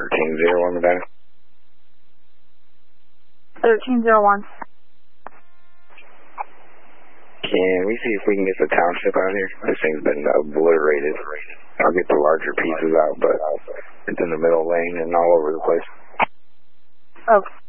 1301 Nevada. 1301. Can we see if we can get the township out here? This thing's been obliterated. I'll get the larger pieces out, but it's in the middle lane and all over the place. Okay.